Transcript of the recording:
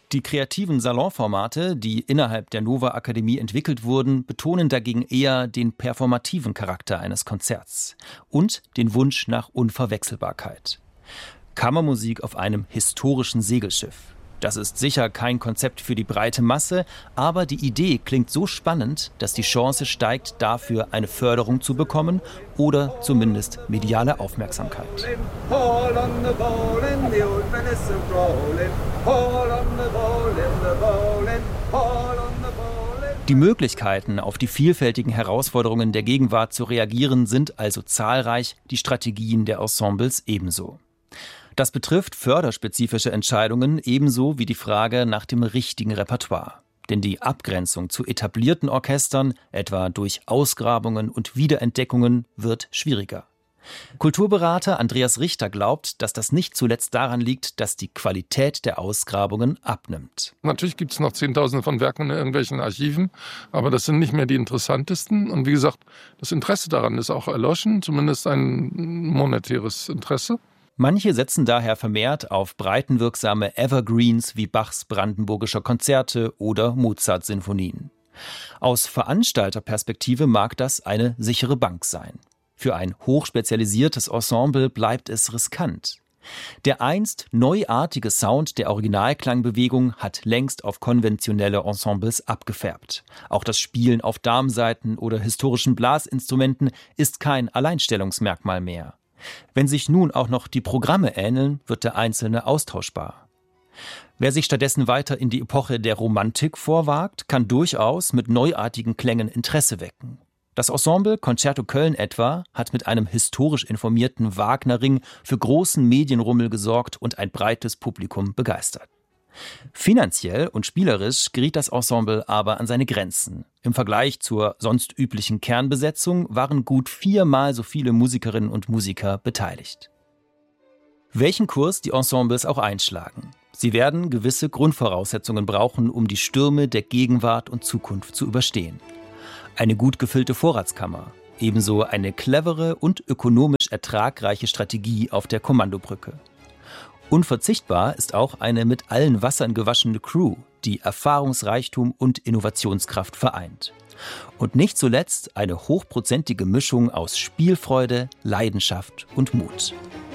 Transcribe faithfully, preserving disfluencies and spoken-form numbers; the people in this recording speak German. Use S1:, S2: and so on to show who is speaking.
S1: Die kreativen Salonformate, die innerhalb der Nova Akademie entwickelt wurden, betonen dagegen eher den performativen Charakter eines Konzerts und den Wunsch nach Unverwechselbarkeit. Kammermusik auf einem historischen Segelschiff. Das ist sicher kein Konzept für die breite Masse, aber die Idee klingt so spannend, dass die Chance steigt, dafür eine Förderung zu bekommen oder zumindest mediale Aufmerksamkeit. Die Möglichkeiten, auf die vielfältigen Herausforderungen der Gegenwart zu reagieren, sind also zahlreich, die Strategien der Ensembles ebenso. Das betrifft förderspezifische Entscheidungen ebenso wie die Frage nach dem richtigen Repertoire. Denn die Abgrenzung zu etablierten Orchestern, etwa durch Ausgrabungen und Wiederentdeckungen, wird schwieriger. Kulturberater Andreas Richter glaubt, dass das nicht zuletzt daran liegt, dass die Qualität der Ausgrabungen abnimmt.
S2: Natürlich gibt es noch Zehntausende von Werken in irgendwelchen Archiven, aber das sind nicht mehr die interessantesten. Und wie gesagt, das Interesse daran ist auch erloschen, zumindest ein monetäres Interesse.
S1: Manche setzen daher vermehrt auf breitenwirksame Evergreens wie Bachs Brandenburgischer Konzerte oder Mozart-Sinfonien. Aus Veranstalterperspektive mag das eine sichere Bank sein. Für ein hochspezialisiertes Ensemble bleibt es riskant. Der einst neuartige Sound der Originalklangbewegung hat längst auf konventionelle Ensembles abgefärbt. Auch das Spielen auf Darmsaiten oder historischen Blasinstrumenten ist kein Alleinstellungsmerkmal mehr. Wenn sich nun auch noch die Programme ähneln, wird der Einzelne austauschbar. Wer sich stattdessen weiter in die Epoche der Romantik vorwagt, kann durchaus mit neuartigen Klängen Interesse wecken. Das Ensemble Concerto Köln etwa hat mit einem historisch informierten Wagner-Ring für großen Medienrummel gesorgt und ein breites Publikum begeistert. Finanziell und spielerisch geriet das Ensemble aber an seine Grenzen. Im Vergleich zur sonst üblichen Kernbesetzung waren gut viermal so viele Musikerinnen und Musiker beteiligt. Welchen Kurs die Ensembles auch einschlagen. Sie werden gewisse Grundvoraussetzungen brauchen, um die Stürme der Gegenwart und Zukunft zu überstehen. Eine gut gefüllte Vorratskammer, ebenso eine clevere und ökonomisch ertragreiche Strategie auf der Kommandobrücke. Unverzichtbar ist auch eine mit allen Wassern gewaschene Crew, die Erfahrungsreichtum und Innovationskraft vereint. Und nicht zuletzt eine hochprozentige Mischung aus Spielfreude, Leidenschaft und Mut.